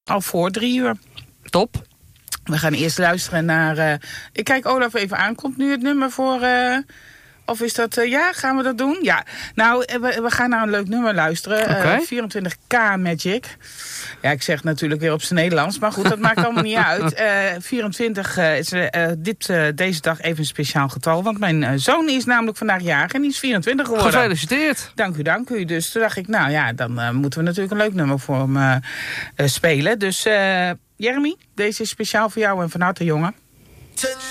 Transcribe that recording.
al voor 3 uur. Top. We gaan eerst luisteren naar... ik kijk Olaf even aan. Komt nu het nummer voor... of is dat... ja, gaan we dat doen? Ja. Nou, we gaan naar een leuk nummer luisteren. Okay. 24K Magic. Ja, ik zeg het natuurlijk weer op zijn Nederlands. Maar goed, dat maakt allemaal niet uit. 24 is deze dag even een speciaal getal. Want mijn zoon is namelijk vandaag jarig en die is 24 geworden. Gefeliciteerd. Dank u. Dus toen dacht ik, nou ja, dan moeten we natuurlijk een leuk nummer voor hem spelen. Dus Jeremy, deze is speciaal voor jou en van harte, jongen.